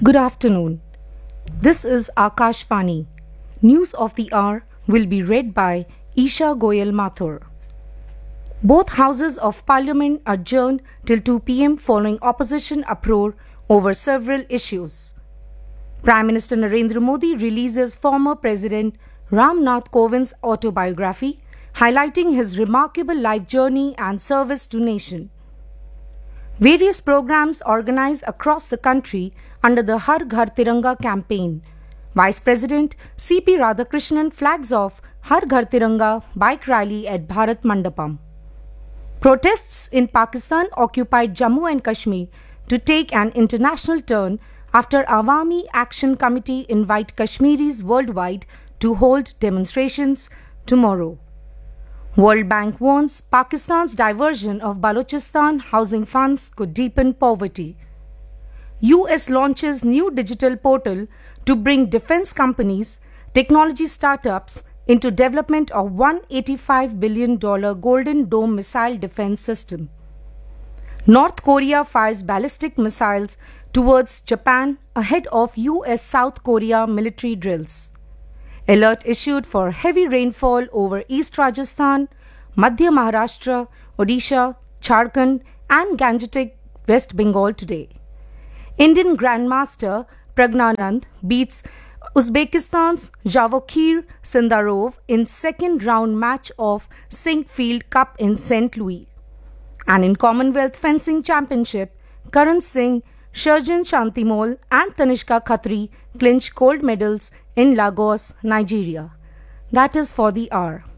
Good afternoon. This is Akashvani. News of the hour will be read by Isha Goyal Mathur. Both houses of parliament adjourned till 2 p.m. following opposition uproar over several issues. Prime Minister Narendra Modi releases former President Ram Nath Kovind's autobiography, highlighting his remarkable life journey and service to nation. Various programs organized across the country under the Har Ghar Tiranga campaign. Vice President C.P. Radhakrishnan flags off Har Ghar Tiranga bike rally at Bharat Mandapam. Protests in Pakistan occupied Jammu and Kashmir to take an international turn after Awami Action Committee invite Kashmiris worldwide to hold demonstrations tomorrow. World Bank warns Pakistan's diversion of Balochistan housing funds could deepen poverty. US launches new digital portal to bring defense companies, technology startups into development of $185 billion Golden Dome missile defense system. North Korea fires ballistic missiles towards Japan ahead of US South Korea military drills. Alert issued for heavy rainfall over East Rajasthan, Madhya Maharashtra, Odisha, Jharkhand and Gangetic West Bengal today. Indian Grandmaster Pragnanand beats Uzbekistan's Javokhir Sindarov in second round match of Sinkfield Cup in St. Louis. And in Commonwealth Fencing Championship, Karan Singh, Sharjan Shantimol and Tanishka Khatri clinch gold medals in Lagos, Nigeria. That is for the hour.